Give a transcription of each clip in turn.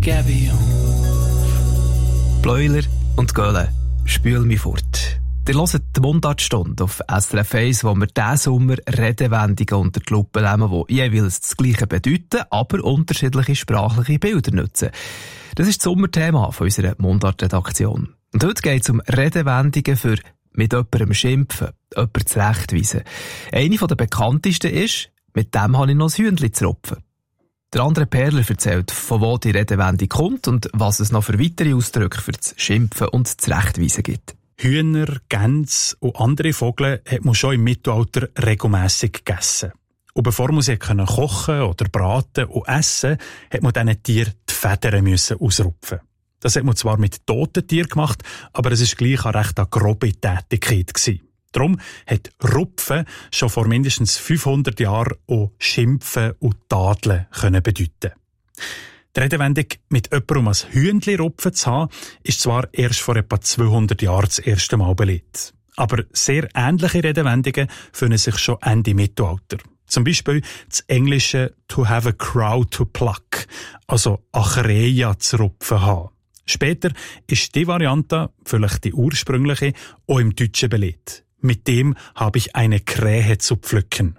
Gabby. Bläuler und Göhle, spül mich fort. Ihr hört die Mundartstunde auf SRF 1, wo wir diesen Sommer Redewendungen unter die Lupe nehmen, die jeweils das Gleiche bedeuten, aber unterschiedliche sprachliche Bilder nutzen. Das ist das Sommerthema von unserer Mundart-Redaktion. Und heute geht es um Redewendungen für mit jemandem schimpfen, jemanden zurechtweisen. Eine der bekanntesten ist, mit dem habe ich noch ein Hühnchen zu rupfen. Der andere Perler erzählt, von wo die Redewendung kommt und was es noch für weitere Ausdrücke für das Schimpfen und das Zurechtweisen gibt. Hühner, Gänse und andere Vögel hat man schon im Mittelalter regelmässig gegessen. Und bevor man sie kochen oder braten und essen, hat man diesen Tieren die Federn ausrupfen. Das hat man zwar mit toten Tieren gemacht, aber es war gleich eine recht grobe Tätigkeit gewesen. Darum hat Rupfen schon vor mindestens 500 Jahren auch Schimpfen und Tadeln können bedeuten. Die Redewendung, mit jemandem ein Hühnchen rupfen zu haben, ist zwar erst vor etwa 200 Jahren das erste Mal belegt. Aber sehr ähnliche Redewendungen finden sich schon Ende Mittelalter. Zum Beispiel das englische «to have a crow to pluck», also eine Krähe zu rupfen haben. Später ist die Variante, vielleicht die ursprüngliche, auch im Deutschen belegt. Mit dem habe ich eine Krähe zu pflücken.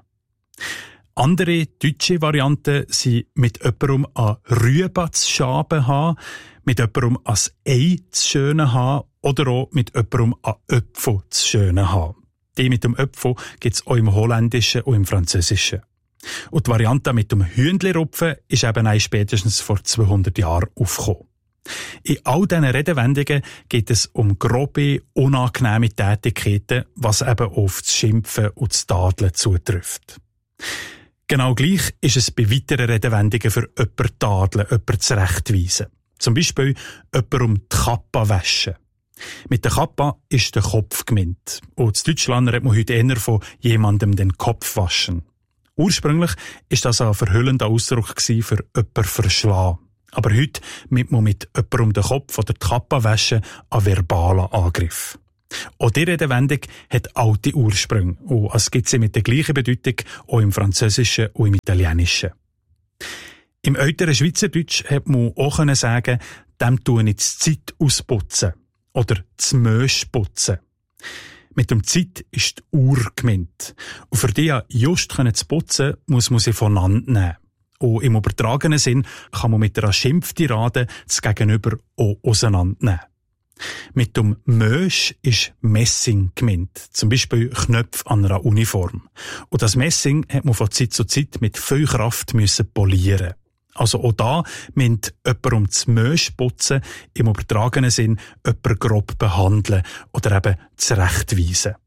Andere deutsche Varianten sind mit jemandem eine Rübe zu schaben haben, mit jemandem ein Ei zu schönen haben oder auch mit jemandem ein Öpfel zu schönen haben. Die mit dem Öpfel gibt es auch im Holländischen und im Französischen. Und die Variante mit dem Hühnli-Rupfen ist eben spätestens vor 200 Jahren aufgekommen. In all diesen Redewendungen geht es um grobe, unangenehme Tätigkeiten, was eben auf das Schimpfen und das Tadeln zutrifft. Genau gleich ist es bei weiteren Redewendungen für jemanden tadeln, jemanden zurechtweisen. Zum Beispiel jemanden die Kappe waschen. Mit der Kappe ist der Kopf gemeint. Und in Deutschland redet man heute eher von jemandem den Kopf waschen. Ursprünglich war das ein verhüllender Ausdruck für jemanden verschlagen. Aber heute mit man mit jemandem den Kopf oder die Kappe waschen einen verbalen Angriff. Auch diese Redewendung hat alte Ursprünge und es gibt sie mit der gleichen Bedeutung auch im Französischen und im Italienischen. Im älteren Schweizerdeutsch hat man auch sagen, dem tue ich die Zeit ausputzen oder das Mösch putzen. Mit dem Zeit ist die Uhr gemeint. Und für die just zu putzen, muss man sie voneinander nehmen. Und im übertragenen Sinn kann man mit einer Schimpftirade das Gegenüber auch auseinandernehmen. Mit dem Mösch ist Messing gemeint, zum Beispiel Knöpfe an einer Uniform. Und das Messing hat man von Zeit zu Zeit mit viel Kraft polieren. Also auch da müsst jemand das Mösch putzen, im übertragenen Sinn jemanden grob behandeln oder eben zurechtweisen.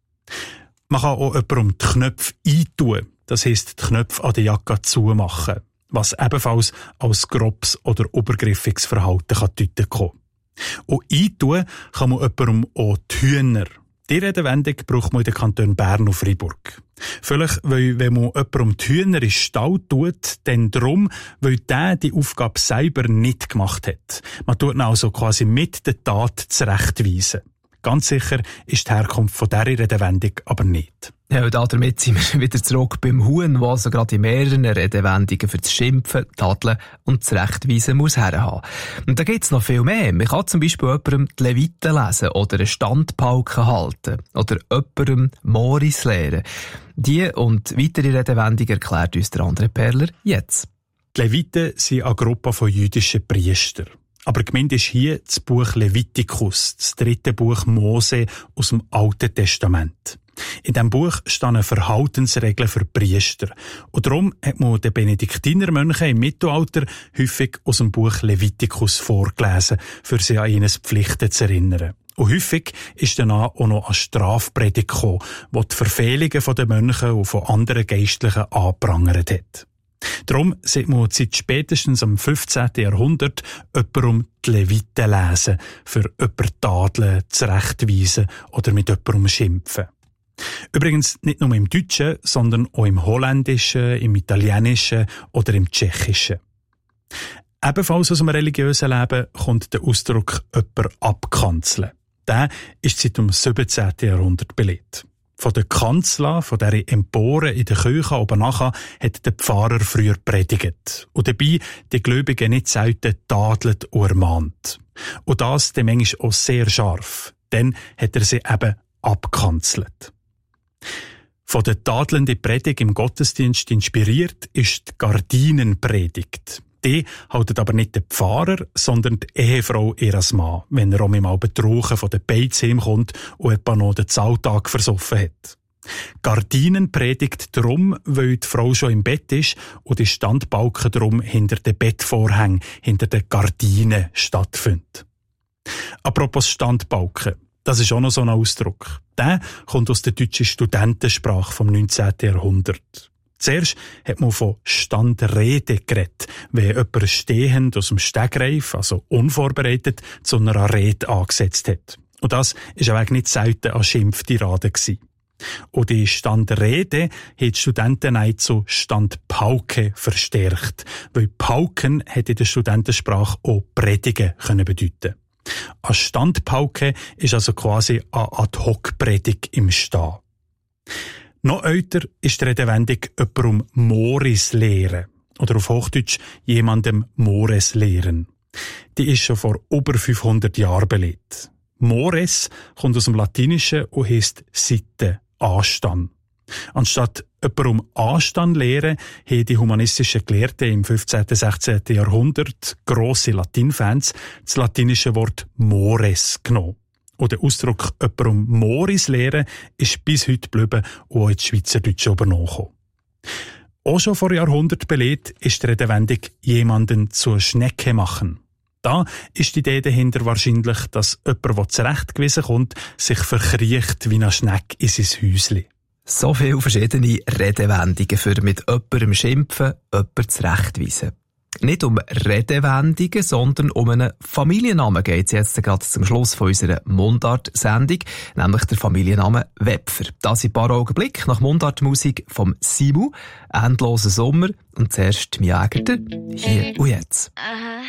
Man kann auch jemandem die Knöpfe eintun. Das heisst, die Knöpfe an der Jacke zumachen, was ebenfalls als grobes oder obergriffiges Verhalten deuten kann. Und eintun kann man jemandem auch die Hühner. Die Redewendung braucht man in den Kantonen Bern und Freiburg. Vielleicht, weil, wenn man jemandem die Hühner in den Stall tut, dann darum, weil der die Aufgabe selber nicht gemacht hat. Man tut ihn also quasi mit der Tat zurechtweisen. Ganz sicher ist die Herkunft von dieser Redewendung aber nicht. Ja, und damit sind wir wieder zurück beim Huhn, wo also gerade in mehreren Redewendungen für das Schimpfen, Tadeln und Zurechtweisen muss herhaben. Und da gibt's noch viel mehr. Man kann zum Beispiel jemandem die Leviten lesen oder einen Standpauken halten oder jemandem Moris lehren. Die und weitere Redewendungen erklärt uns der andere Perler jetzt. Die Leviten sind eine Gruppe von jüdischen Priestern. Aber gemeint ist hier das Buch Levitikus, das 3. Buch Mose aus dem Alten Testament. In diesem Buch stehen Verhaltensregeln für Priester. Und darum hat man den Benediktinermönchen im Mittelalter häufig aus dem Buch Levitikus vorgelesen, für sie an ihre Pflichten zu erinnern. Und häufig ist danach auch noch eine Strafpredigt gekommen, die die Verfehlungen der Mönche und von anderen Geistlichen angeprangert hat. Darum sieht man seit spätestens am 15. Jahrhundert jemandem die Leviten lesen, für jemanden tadeln, zurechtweisen oder mit jemandem schimpfen. Übrigens nicht nur im Deutschen, sondern auch im Holländischen, im Italienischen oder im Tschechischen. Ebenfalls aus dem religiösen Leben kommt der Ausdruck «jemanden abkanzeln». Der ist seit dem 17. Jahrhundert belegt. Von der Kanzel, von dieser Empore in der Kirche oben nachher, hat der Pfarrer früher predigt. Und dabei die Gläubigen nicht selten tadelt und ermahnt. Und das dann manchmal auch sehr scharf. Dann hat er sie eben abkanzelt. Von der tadelnden Predigt im Gottesdienst inspiriert ist die Gardinenpredigt. Die haltet aber nicht der Pfarrer, sondern die Ehefrau ihres Mann, wenn er auch mal betrunken von der Beiz heimkommt und etwa noch den Zahltag versoffen hat. Gardinenpredigt darum, weil die Frau schon im Bett ist und die Standbalken darum hinter den Bettvorhängen, hinter den Gardinen stattfinden. Apropos Standbalken. Das ist auch noch so ein Ausdruck. Der kommt aus der deutschen Studentensprache vom 19. Jahrhundert. Zuerst hat man von Standrede geredet, wenn jemand stehend aus dem Stegreif, also unvorbereitet, zu einer Rede angesetzt hat. Und das war auch nicht selten eine Schimpftirade gewesen. Und die Standrede hat die Studenten auch zu Standpauke verstärkt, weil Pauken hat in der Studentensprache auch Predigen können bedeuten. Eine Standpauke ist also quasi eine Ad-hoc-Predigt im Stehen. Noch älter ist die Redewendung jemandem Moris lehren. Oder auf Hochdeutsch jemandem Mores lehren. Die ist schon vor über 500 Jahren belegt. Mores kommt aus dem Latinischen und heisst Sitte, Anstand. Anstatt jemandem Anstand lehren, haben die humanistischen Gelehrten im 15. und 16. Jahrhundert, grosse Latinfans, das latinische Wort Mores genommen. Und der Ausdruck jemandem Moris lehren ist bis heute geblieben und auch ins Schweizerdeutsche übernommen. Auch schon vor Jahrhunderten belegt ist die Redewendung jemanden zur Schnecke machen. Da ist die Idee dahinter wahrscheinlich, dass jemand, der zurechtgewiesen kommt, sich verkriecht wie eine Schnecke in sein Häuschen. So viele verschiedene Redewendungen für mit jemandem schimpfen, jemanden zurechtweisen. Nicht um Redewendungen, sondern um einen Familiennamen geht es jetzt gerade zum Schluss von unserer Mundart-Sendung, nämlich der Familienname Wepfer. Das in ein paar Augenblicken nach Mundartmusik vom Simu, «Endloser Sommer» und zuerst «Miagerte», hier und jetzt.